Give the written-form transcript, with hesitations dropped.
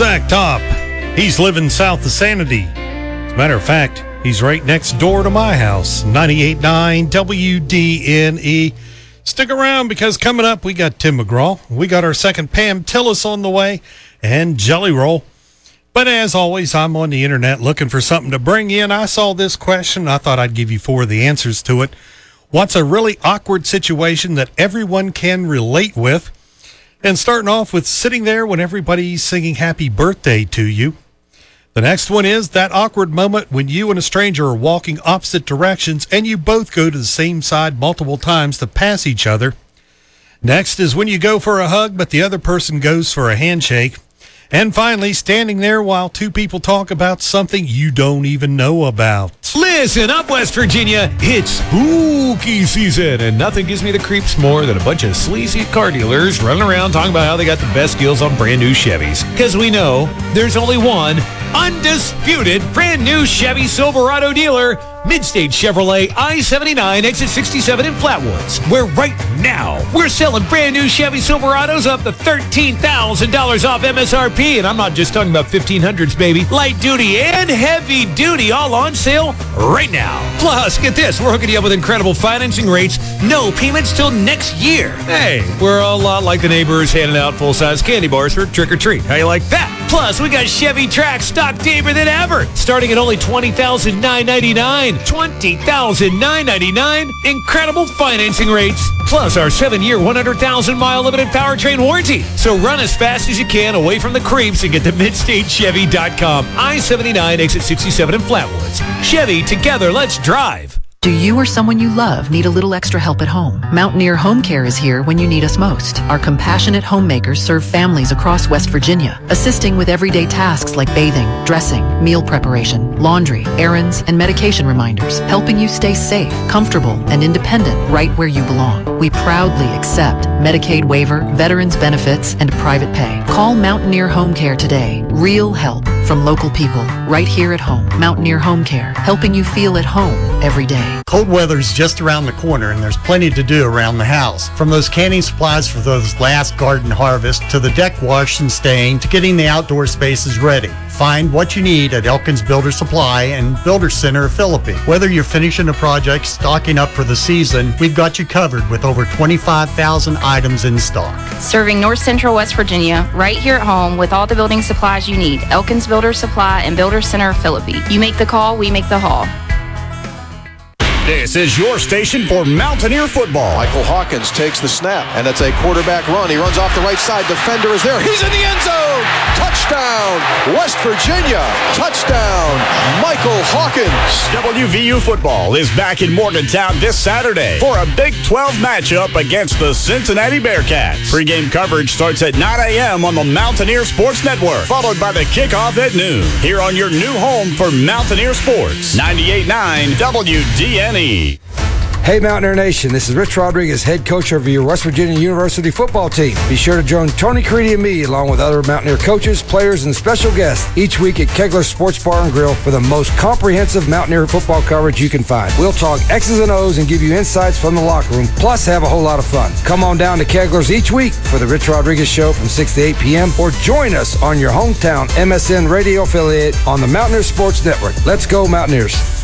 Zach Top. He's living south of Sanity. As a matter of fact, he's right next door to my house, 98.9 WDNE. Stick around because coming up, we got Tim McGraw. We got our second Pam Tillis on the way and Jelly Roll. But as always, I'm on the internet looking for something to bring in. I saw this question. I thought I'd give you 4 of the answers to it. What's a really awkward situation that everyone can relate with? And starting off with sitting there when everybody's singing happy birthday to you. The next one is that awkward moment when you and a stranger are walking opposite directions and you both go to the same side multiple times to pass each other. Next is when you go for a hug, but the other person goes for a handshake. And finally, standing there while 2 people talk about something you don't even know about. Listen up, West Virginia. It's spooky season, and nothing gives me the creeps more than a bunch of sleazy car dealers running around talking about how they got the best deals on brand new Chevys. Because we know there's only one undisputed brand new Chevy Silverado dealer, Midstate Chevrolet, I-79, exit 67 in Flatwoods, where right now we're selling brand new Chevy Silverados up to $13,000 off MSRP. And I'm not just talking about 1500s, baby. Light duty and heavy duty all on sale right now. Plus, get this, we're hooking you up with incredible financing rates, no payments till next year. Hey, we're a lot like the neighbors handing out full-size candy bars for trick-or-treat. How you like that? Plus, we got Chevy Trax stock deeper than ever, starting at only $20,999. $20,999. Incredible financing rates. Plus our 7-year, 100,000-mile limited powertrain warranty. So run as fast as you can away from the creeps and get to MidstateChevy.com. I-79, exit 67 in Flatwoods. Chevy, together, let's drive. Do you or someone you love need a little extra help at home? Mountaineer Home Care is here when you need us most. Our compassionate homemakers serve families across West Virginia, assisting with everyday tasks like bathing, dressing, meal preparation, laundry, errands, and medication reminders, helping you stay safe, comfortable, and independent right where you belong. We proudly accept Medicaid waiver, veterans benefits, and private pay. Call Mountaineer Home Care today. Real help from local people right here at home. Mountaineer Home Care, helping you feel at home every day. Cold weather's just around the corner and there's plenty to do around the house. From those canning supplies for those last garden harvests to the deck wash and stain to getting the outdoor spaces ready. Find what you need at Elkins Builder Supply and Builder Center of Philippi. Whether you're finishing a project, stocking up for the season, we've got you covered with over 25,000 items in stock. Serving North Central West Virginia, right here at home with all the building supplies you need. Elkins Builder Supply and Builder Center of Philippi. You make the call, we make the haul. This is your station for Mountaineer football. Michael Hawkins takes the snap, and it's a quarterback run. He runs off the right side. Defender is there. He's in the end zone. Touchdown, West Virginia. Touchdown, Michael Hawkins. WVU football is back in Morgantown this Saturday for a Big 12 matchup against the Cincinnati Bearcats. Pre-game coverage starts at 9 a.m. on the Mountaineer Sports Network, followed by the kickoff at noon. Here on your new home for Mountaineer Sports, 98.9 WDNE. Hey Mountaineer Nation, this is Rich Rodriguez, head coach of your West Virginia University football team. Be sure to join Tony Caridi and me, along with other Mountaineer coaches, players, and special guests each week at Kegler's Sports Bar and Grill for the most comprehensive Mountaineer football coverage you can find. We'll talk X's and O's and give you insights from the locker room, plus have a whole lot of fun. Come on down to Kegler's each week for the Rich Rodriguez Show from 6 to 8 p.m. or join us on your hometown MSN radio affiliate on the Mountaineer Sports Network. Let's go Mountaineers.